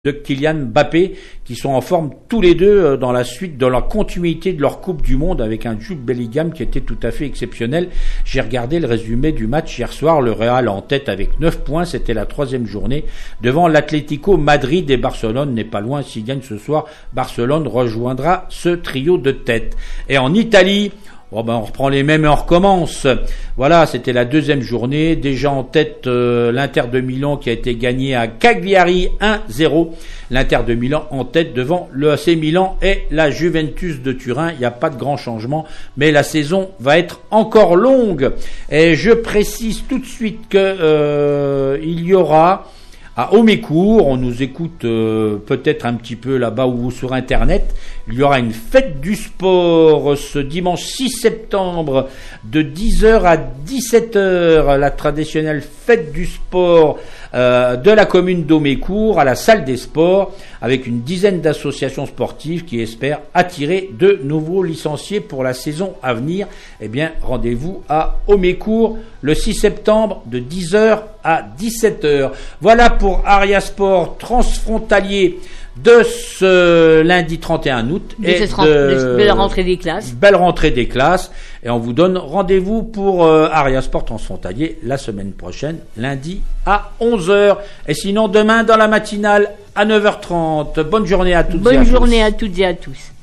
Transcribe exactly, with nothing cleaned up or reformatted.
de Kylian Mbappé, qui sont en forme tous les deux dans la suite, dans la continuité de leur Coupe du Monde, avec un Jude Bellingham qui était tout à fait exceptionnel. J'ai regardé le résumé du match hier soir, le Real en tête avec neuf points, c'était la troisième journée, devant l'Atlético Madrid, et Barcelone n'est pas loin. S'il gagne ce soir, Barcelone rejoindra ce trio de tête. Et en Italie, bon ben on reprend les mêmes et on recommence. Voilà, c'était la deuxième journée. Déjà en tête, euh, l'Inter de Milan qui a été gagné à Cagliari un zéro. L'Inter de Milan en tête devant le A C Milan et la Juventus de Turin. Il n'y a pas de grand changement, mais la saison va être encore longue. Et je précise tout de suite que euh, il y aura à Haut-Mécourt, on nous écoute euh, peut-être un petit peu là-bas ou sur Internet, il y aura une fête du sport ce dimanche six septembre de dix heures à dix-sept heures, la traditionnelle fête du sport euh, de la commune d'Haut-Mécourt à la salle des sports, avec une dizaine d'associations sportives qui espèrent attirer de nouveaux licenciés pour la saison à venir. Eh bien, rendez-vous à Haut-Mécourt le six septembre de dix heures à dix-sept heures. Voilà pour Aria Sport transfrontalier de ce lundi trente et un août. De, et cette de, de la rentrée des classes. Belle rentrée des classes. Et on vous donne rendez-vous pour euh, Aria Sport transfrontalier la semaine prochaine, lundi à onze heures. Et sinon, demain dans la matinale à neuf heures trente. Bonne journée à toutes Bonne et à tous. Bonne journée à toutes et à tous.